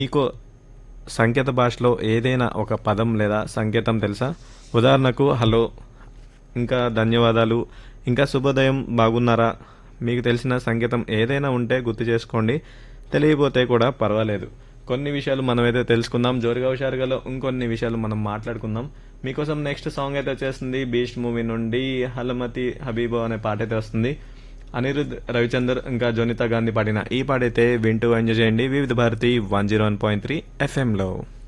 మీకు సంకేత భాషలో ఏదైనా ఒక పదం లేదా సంకేతం తెలుసా? ఉదాహరణకు హలో, ఇంకా ధన్యవాదాలు, ఇంకా శుభోదయం, బాగున్నారా? మీకు తెలిసిన సంకేతం ఏదైనా ఉంటే గుర్తు చేసుకోండి. తెలియపోతే కూడా పర్వాలేదు. కొన్ని విషయాలు మనమైతే తెలుసుకుందాం. జోరుగా హుషారుగాలో ఇంకొన్ని విషయాలు మనం మాట్లాడుకుందాం. మీకోసం నెక్స్ట్ సాంగ్ అయితే వచ్చేస్తుంది బీస్ట్ మూవీ నుండి హలమతి హబీబో అనే పాట అయితే వస్తుంది. అనిరుద్ రవిచందర్ ఇంకా జోనితా గాంధీ పాడిన ఈ పాట అయితే వింటూ ఎంజాయ్ చేయండి. వివిధ భారతి 101.3 ఎఫ్ఎంలో.